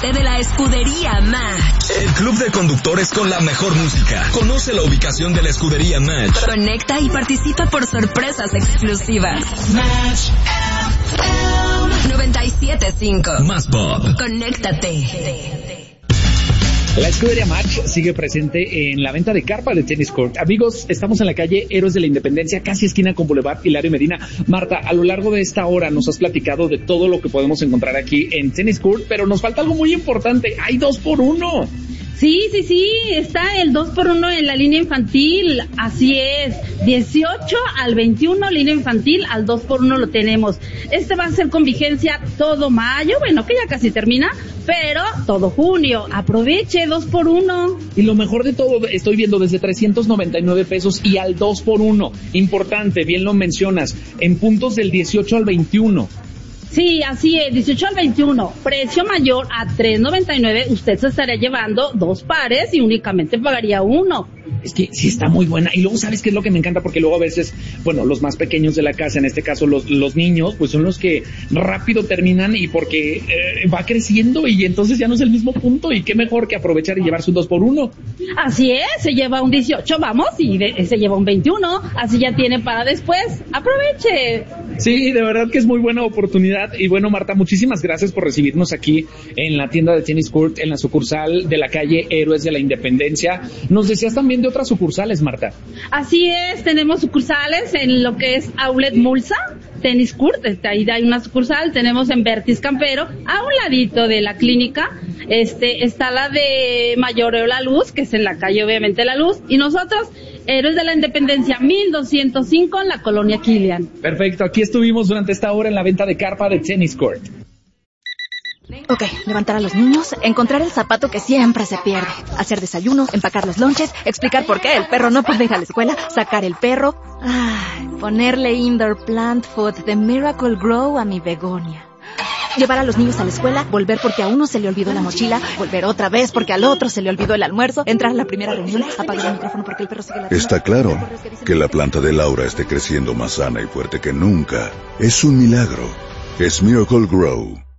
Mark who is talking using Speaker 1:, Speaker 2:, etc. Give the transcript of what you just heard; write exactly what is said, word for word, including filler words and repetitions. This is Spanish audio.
Speaker 1: parte de la escudería Match.
Speaker 2: El club de conductores con la mejor música. Conoce la ubicación de la escudería Match.
Speaker 1: Conecta y participa por sorpresas exclusivas.
Speaker 2: Match
Speaker 1: noventa y siete punto cinco.
Speaker 2: Más pop.
Speaker 1: Conéctate.
Speaker 3: La escudería Match sigue presente en la venta de carpa de Tennis Court. Amigos, estamos en la calle Héroes de la Independencia, casi esquina con Boulevard Hilario Medina. Marta, a lo largo de esta hora nos has platicado de todo lo que podemos encontrar aquí en Tennis Court, pero nos falta algo muy importante. Hay dos por uno.
Speaker 4: Sí, sí, sí, está el dos por uno en la línea infantil, así es, dieciocho al veintiuno, línea infantil, al dos por uno lo tenemos. Este va a ser con vigencia todo mayo, bueno, que ya casi termina, pero todo junio. Aproveche, dos por uno.
Speaker 3: Y lo mejor de todo, estoy viendo desde trescientos noventa y nueve pesos y al dos por uno. Importante, bien lo mencionas, en puntos del dieciocho al veintiuno.
Speaker 4: Sí, así es, dieciocho al veintiuno, precio mayor a tres noventa y nueve, usted se estaría llevando dos pares y únicamente pagaría uno.
Speaker 3: Es que sí está muy buena. Y luego, ¿sabes qué es lo que me encanta? Porque luego a veces, bueno, los más pequeños de la casa, en este caso los, los niños, pues son los que rápido terminan y porque eh, va creciendo y entonces ya no es el mismo punto y qué mejor que aprovechar y llevarse un dos por uno.
Speaker 4: Así es, se lleva un dieciocho, vamos, y de, se lleva un veintiuno, así ya tiene para después. Aproveche.
Speaker 3: Sí, de verdad que es muy buena oportunidad. Y bueno, Marta, muchísimas gracias por recibirnos aquí en la tienda de Tennis Court, en la sucursal de la calle Héroes de la Independencia. Nos decías también de otras sucursales, Marta.
Speaker 4: Así es, tenemos sucursales en lo que es Outlet Mulsa, Tennis Court, ahí hay una sucursal, tenemos en Vertis Campero, a un ladito de la clínica, este, está la de Mayoreo La Luz, que es en la calle obviamente La Luz, y nosotros, Héroes de la Independencia mil doscientos cinco en la colonia Kilian.
Speaker 3: Perfecto, aquí estuvimos durante esta hora en la venta de carpa de Tennis Court.
Speaker 5: Ok, levantar a los niños, encontrar el zapato que siempre se pierde, hacer desayuno, empacar los lonches, explicar por qué el perro no puede ir a la escuela, sacar el perro, ay, ponerle indoor plant food de Miracle Grow a mi begonia. Llevar a los niños a la escuela, volver porque a uno se le olvidó la mochila, volver otra vez porque al otro se le olvidó el almuerzo, entrar a la primera reunión, apagar el micrófono porque el perro sigue ladrando.
Speaker 6: Está claro que la planta de Laura esté creciendo más sana y fuerte que nunca. Es un milagro. Es Miracle Grow.